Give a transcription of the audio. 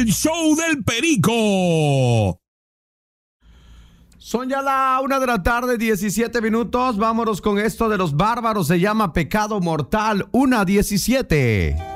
el show del Perico. Son ya la 1:17 p.m. Vámonos con esto de los bárbaros. Se llama Pecado Mortal. 1:17 p.m.